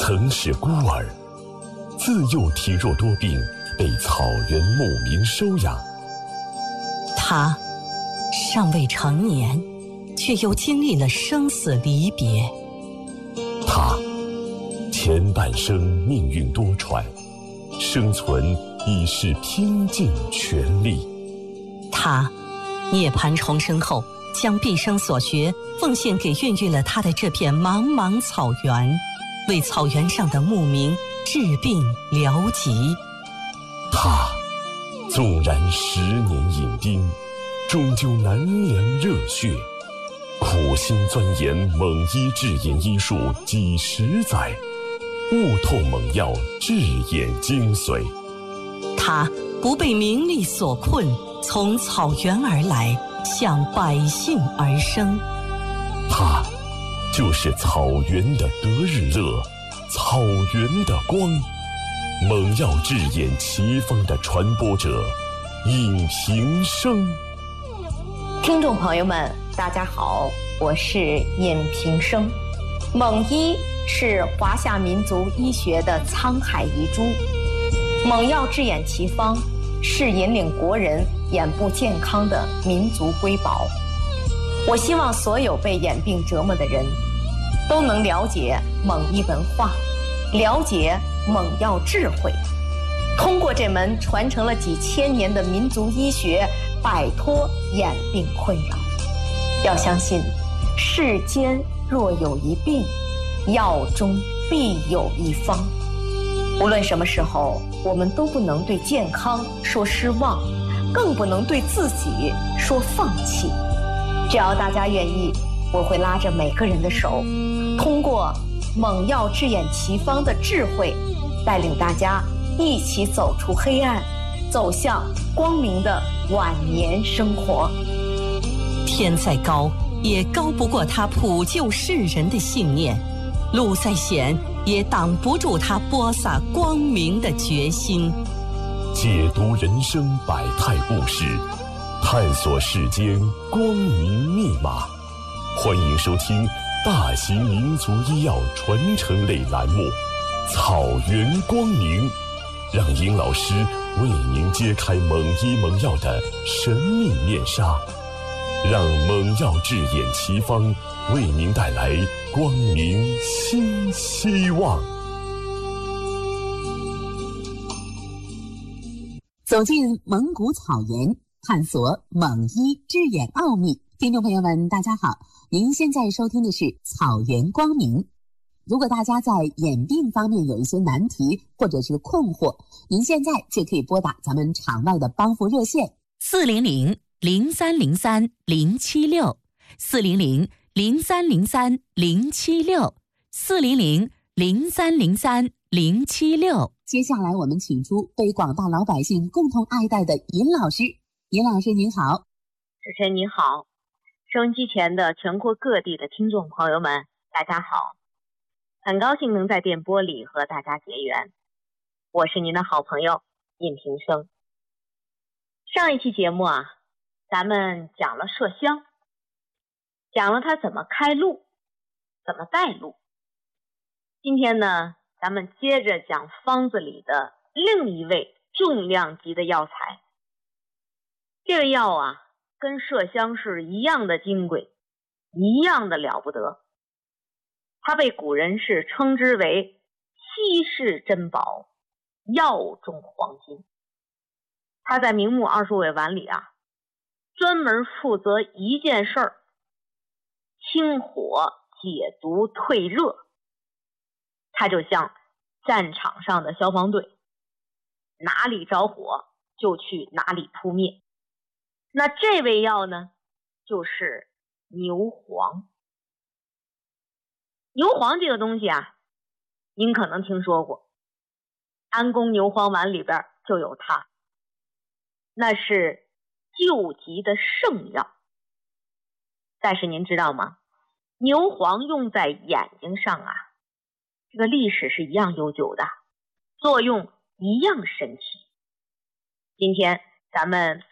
曾是孤儿，自幼体弱多病，被草原牧民收养。 他尚未成年，却又经历了生死离别。 他前半生命运多舛，生存已是拼尽全力。 他涅槃重生后，将毕生所学奉献给孕育了他的这片茫茫草原，为草原上的牧民治病疗疾。 他纵然10年隐兵，终究难凉热血，苦心钻研蒙医治眼医术几十载，悟透猛药治眼精髓。 他不被名利所困，从草原而来，向百姓而生。 他就是草原的得日乐，草原的光，猛药治眼奇方的传播者尹平生。 听众朋友们，大家好，我是尹平生。蒙医是华夏民族医学的沧海遗珠，猛药治眼奇方是引领国人眼部健康的民族瑰宝。我希望所有被眼病折磨的人都能了解蒙医文化，了解猛药智慧，通过这门传承了几千年的民族医学，摆脱眼病困扰。要相信，世间若有一病，药中必有一方。无论什么时候，我们都不能对健康说失望，更不能对自己说放弃。只要大家愿意，我会拉着每个人的手，通过猛药治眼奇方的智慧，带领大家一起走出黑暗，走向光明的晚年生活。 天再高，也高不过他普救世人的信念；路再险，也挡不住他播撒光明的决心。 解读人生百态故事，探索世间光明密码。欢迎收听大型民族医药传承类栏目《草原光明》，让尹老师为您揭开蒙医蒙药的神秘面纱，让猛药治眼奇方为您带来光明新希望。 走进蒙古草原，探索蒙医治眼奥秘。听众朋友们，大家好，您现在收听的是草原光明。如果大家在眼病方面有一些难题或者是困惑，您现在就可以拨打咱们场外的帮扶热线400-303-076，400-303-076。接下来我们请出被广大老百姓共同爱戴的尹老师。尹老师您好。 主持人您好，收音机前的全国各地的听众朋友们，大家好，很高兴能在电波里和大家结缘。我是您的好朋友尹平生。上一期节目咱们讲了麝香，讲了它怎么开路，怎么带路。今天呢，咱们接着讲方子里的另一味重量级的药材。这个药跟麝香是一样的金贵，一样的了不得。它被古人是称之为稀世珍宝，药中黄金。它在明目20味丸里专门负责一件事儿，清火解毒退热。它就像战场上的消防队，哪里着火就去哪里扑灭。那这味药呢，就是牛黄。牛黄这个东西您可能听说过，安宫牛黄丸里边就有它，那是救急的圣药。但是您知道吗？牛黄用在眼睛上这个历史是一样悠久的，作用一样神奇。今天咱们